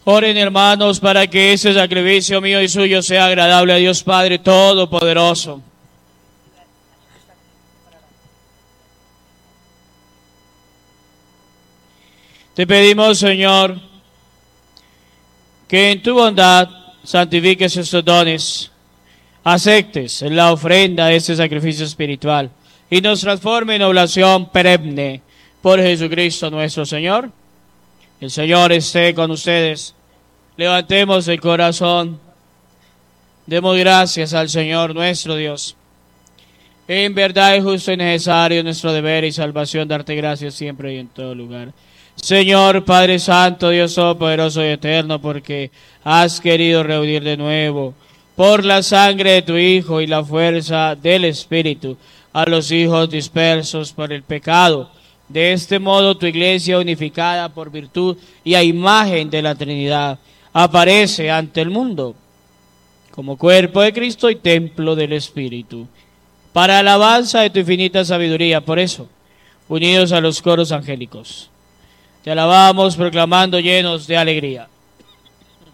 Oren, hermanos, para que ese sacrificio mío y suyo sea agradable a Dios Padre Todopoderoso. Te pedimos, Señor, que en tu bondad santifiques estos dones, aceptes en la ofrenda de este sacrificio espiritual y nos transforme en oblación perenne por Jesucristo nuestro Señor. El Señor esté con ustedes. Levantemos el corazón. Demos gracias al Señor nuestro Dios. En verdad es justo y necesario nuestro deber y salvación darte gracias siempre y en todo lugar. Señor Padre Santo, Dios Todopoderoso y Eterno, porque has querido reunir de nuevo por la sangre de tu Hijo y la fuerza del Espíritu a los hijos dispersos por el pecado. De este modo tu iglesia unificada por virtud y a imagen de la Trinidad aparece ante el mundo como cuerpo de Cristo y templo del Espíritu, para alabanza de tu infinita sabiduría. Por eso, unidos a los coros angélicos, te alabamos proclamando llenos de alegría.